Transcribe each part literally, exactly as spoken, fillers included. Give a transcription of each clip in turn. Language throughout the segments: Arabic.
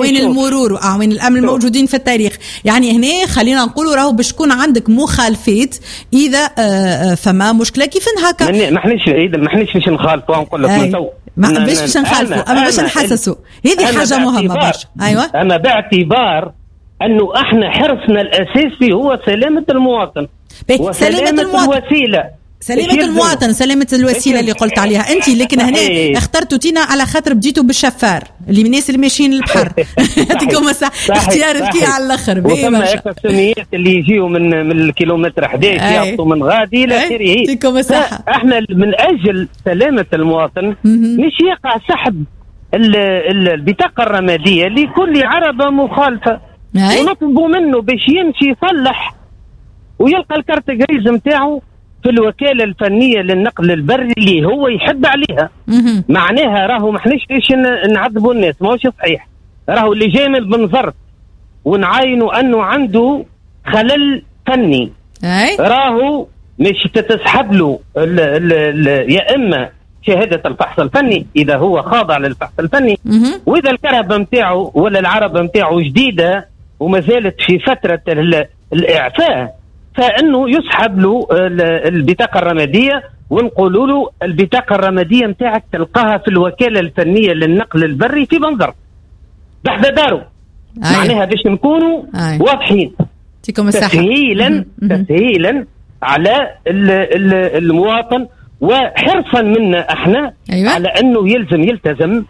أعوان المرور وأعوان الأمن الموجودين في التاريخ. يعني هنا خلينا نقولوا راهو باش تكون عندك مخالفات إذا فما مشكلة كيف هكا. ما احناش إذا ما احناش باش نخالفوا نقول لك تو ما باش باش نخالفوا أما باش نحسسوا. هذه حاجة مهمة برشا. أيوة. أما باعتبار أنه احنا حرصنا الأساسي هو سلامة المواطن وسلامة الوسيلة. سلامة المواطن سلامة الوسيلة اللي قلت عليها أنت. لكن هنا اخترتوا تينا على خاطر بديتوا بالشفار اللي الناس اللي ماشيين للبحر. يعطيكم اختيار ذكي على الآخر. وثم السميات اللي يجيوا من من الكيلومتر أحد عشر يعطوا من غادي إلى آخره. يعطيكم الصحة. احنا من أجل سلامة المواطن مش يقع سحب البطاقة الرمادية لكل عربة مخالفة ونطلبوا منه باش يمشي يصلح ويلقى الكارت جريز متاعه في الوكالة الفنية للنقل البري اللي هو يحب عليها. معناها راهو ما احناش ايش نعذبوا الناس، ما هوش صحيح. راهو اللي جاي من بنظرت ونعاينوا انه عنده خلل فني راهو مش تتسحب له ال ال ال يا اما شهادة الفحص الفني إذا هو خاضع للفحص الفني، وإذا الكرهبة متاعه ولا العربة متاعه جديدة وما زالت في فترة الإعفاء فإنه يسحب له البطاقة الرمادية ونقولوا له البطاقة الرمادية متاعك تلقاها في الوكالة الفنية للنقل البري في بنظر بحذا داره. أيوة. معناها باش نكونوا أيوة. واضحين تسهيلا تسهيلا على المواطن وحرصا منا احنا أيوة. على انه يلزم يلتزم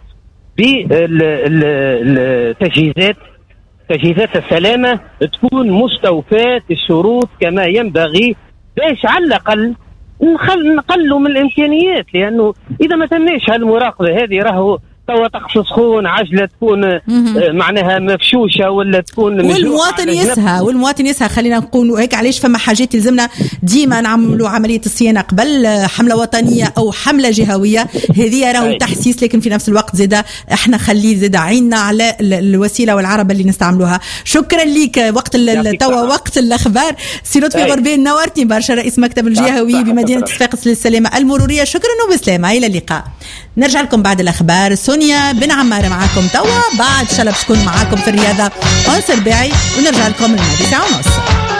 بالتجهيزات تجهيزات السلامة تكون مستوفاة الشروط كما ينبغي باش على الأقل نقلوا من الإمكانيات. لأنه إذا ما تمناش هالمراقبة هذه راهو توا تقص سخون عجلة تكون آه معناها مفشوشة ولا تكون والمواطن يسهى والمواطن يسهى خلينا نقولوا هيك. علاش فما حاجات يلزمنا ديما نعملوا عملية الصيانة قبل حملة وطنية أو حملة جهوية هذه راهو تحسيس، لكن في نفس الوقت زيدا احنا خلي زيدا عيننا على الوسيلة والعربة اللي نستعملوها. شكرا ليك. وقت توا وقت الأخبار سي لطفي غربان نورتني برشا رئيس مكتب الجهوي بمدينة صفاقس للسلامة المرورية. شكرا وبسلامة إلى اللقاء. نرجع لكم بعد الأخبار. سونيا بن عمار معاكم توا بعد شلب تكون معاكم في الرياضة أنصر باعي ونرجع لكم الماضي ساعة ونص.